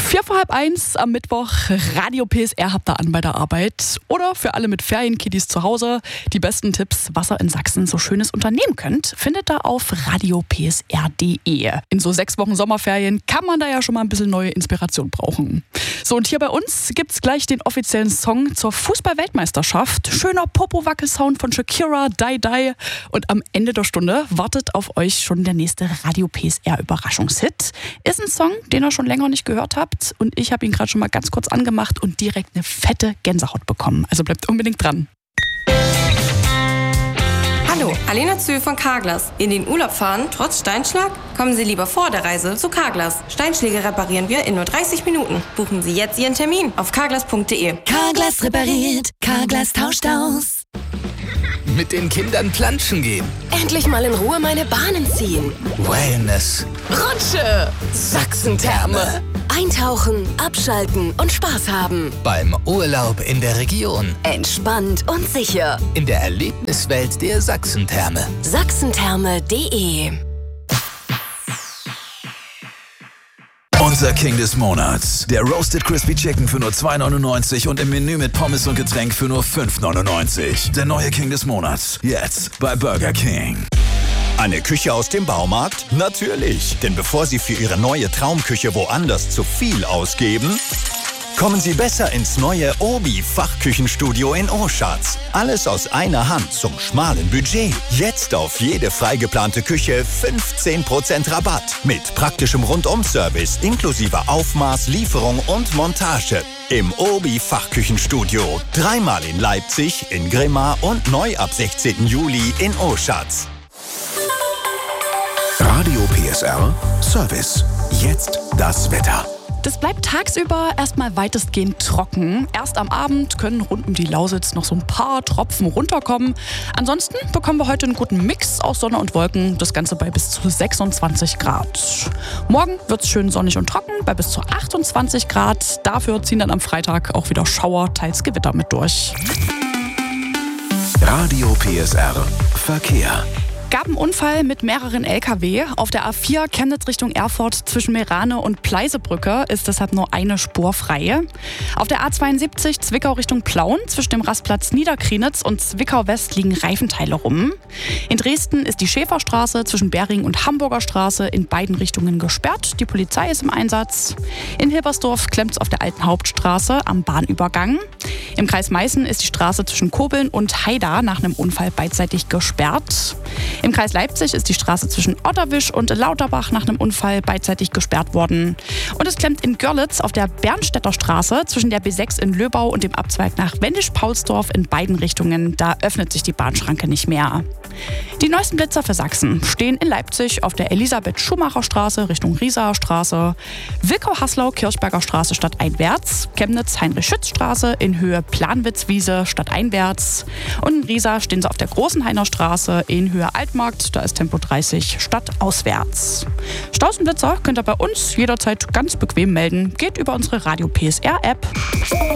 1:45 am Mittwoch, Radio PSR habt ihr an bei der Arbeit. Oder für alle mit Ferienkiddies zu Hause, die besten Tipps, was ihr in Sachsen so Schönes unternehmen könnt, findet ihr auf radiopsr.de. In so 6 Wochen Sommerferien kann man da ja schon mal ein bisschen neue Inspiration brauchen. So, und hier bei uns gibt's gleich den offiziellen Song zur Fußball-Weltmeisterschaft. Schöner Popo-Wackel-Sound von Shakira, Die Die. Und am Ende der Stunde wartet auf euch schon der nächste Radio PSR-Überraschungshit. Ist ein Song, den ihr schon länger nicht gehört habt. Und ich habe ihn gerade schon mal ganz kurz angemacht und direkt eine fette Gänsehaut bekommen. Also bleibt unbedingt dran. Hallo, Alena Zühl von Carglass. In den Urlaub fahren, trotz Steinschlag? Kommen Sie lieber vor der Reise zu Carglass. Steinschläge reparieren wir in nur 30 Minuten. Buchen Sie jetzt Ihren Termin auf carglass.de. Carglass repariert, Carglass tauscht aus. Mit den Kindern planschen gehen. Endlich mal in Ruhe meine Bahnen ziehen. Wellness. Rutsche. Sachsen-Therme. Eintauchen, abschalten und Spaß haben. Beim Urlaub in der Region. Entspannt und sicher. In der Erlebniswelt der Sachsen-Therme. Sachsentherme.de. Unser King des Monats. Der Roasted Crispy Chicken für nur 2,99 und im Menü mit Pommes und Getränk für nur 5,99. Der neue King des Monats. Jetzt bei Burger King. Eine Küche aus dem Baumarkt? Natürlich. Denn bevor Sie für Ihre neue Traumküche woanders zu viel ausgeben, kommen Sie besser ins neue Obi-Fachküchenstudio in Oschatz. Alles aus einer Hand zum schmalen Budget. Jetzt auf jede freigeplante Küche 15% Rabatt. Mit praktischem Rundum-Service inklusive Aufmaß, Lieferung und Montage. Im Obi-Fachküchenstudio. 3-mal in Leipzig, in Grimma und neu ab 16. Juli in Oschatz. Radio PSR Service. Jetzt das Wetter. Das bleibt tagsüber erstmal weitestgehend trocken. Erst am Abend können rund um die Lausitz noch so ein paar Tropfen runterkommen. Ansonsten bekommen wir heute einen guten Mix aus Sonne und Wolken. Das Ganze bei bis zu 26 Grad. Morgen wird es schön sonnig und trocken bei bis zu 28 Grad. Dafür ziehen dann am Freitag auch wieder Schauer, teils Gewitter mit durch. Radio PSR Verkehr. Gab einen Unfall mit mehreren LKW. Auf der A4 Chemnitz Richtung Erfurt zwischen Meerane und Pleisebrücke ist deshalb nur eine Spur frei. Auf der A72 Zwickau Richtung Plauen zwischen dem Rastplatz Niederkrienitz und Zwickau West liegen Reifenteile rum. In Dresden ist die Schäferstraße zwischen Bering und Hamburger Straße in beiden Richtungen gesperrt. Die Polizei ist im Einsatz. In Hilbersdorf klemmt es auf der Alten Hauptstraße am Bahnübergang. Im Kreis Meißen ist die Straße zwischen Kobeln und Haida nach einem Unfall beidseitig gesperrt. Im Kreis Leipzig ist die Straße zwischen Otterwisch und Lauterbach nach einem Unfall beidseitig gesperrt worden. Und es klemmt in Görlitz auf der Bernstädter Straße zwischen der B6 in Löbau und dem Abzweig nach Wendisch-Paulsdorf in beiden Richtungen. Da öffnet sich die Bahnschranke nicht mehr. Die neuesten Blitzer für Sachsen stehen in Leipzig auf der Elisabeth-Schumacher-Straße Richtung Riesaer Straße, Wilkow-Haslau-Kirchberger Straße stadteinwärts, Chemnitz-Heinrich-Schütz-Straße in Höhe Planwitz-Wiese stadteinwärts und in Riesa stehen sie auf der Großenhainer Straße in Höhe Altmarkt, da ist Tempo 30 stadtauswärts. Staus und Blitzer könnt ihr bei uns jederzeit ganz bequem melden. Geht über unsere Radio PSR App.